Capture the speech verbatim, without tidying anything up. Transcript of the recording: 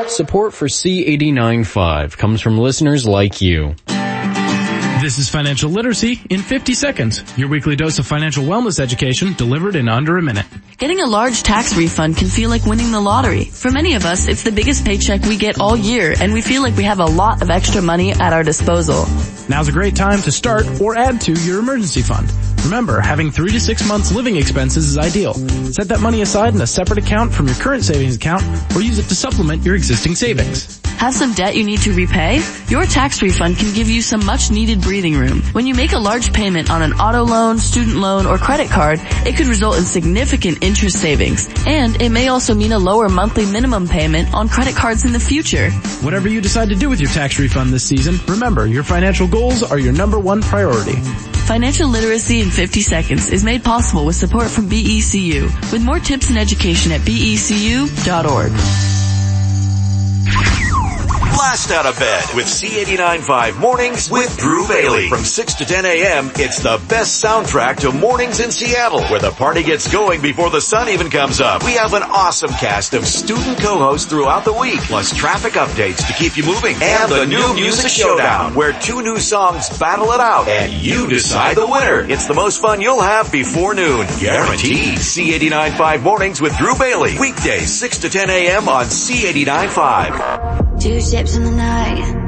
Support for C eighty-nine point five comes from listeners like you. This is Financial Literacy in fifty seconds, your weekly dose of financial wellness education delivered in under a minute. Getting a large tax refund can feel like winning the lottery. For many of us, it's the biggest paycheck we get all year, and we feel like we have a lot of extra money at our disposal. Now's a great time to start or add to your emergency fund. Remember, having three to six months living expenses is ideal. Set that money aside in a separate account from your current savings account, or use it to supplement your existing savings. Have some debt you need to repay? Your tax refund can give you some much needed breathing room. When you make a large payment on an auto loan, student loan, or credit card, it could result in significant interest savings. And it may also mean a lower monthly minimum payment on credit cards in the future. Whatever you decide to do with your tax refund this season, remember, your financial goals are your number one priority. Financial Literacy in fifty seconds is made possible with support from B E C U. With more tips and education at B E C U dot org. Blast out of bed with C eighty-nine point five Mornings with Drew Bailey. From six to ten a.m., it's the best soundtrack to mornings in Seattle, where the party gets going before the sun even comes up. We have an awesome cast of student co-hosts throughout the week, plus traffic updates to keep you moving, and the new Music Showdown, where two new songs battle it out, and you decide the winner. It's the most fun you'll have before noon. Guaranteed. C eighty-nine point five Mornings with Drew Bailey. Weekdays, six to ten a.m. on C eighty-nine point five. Two ships in the night,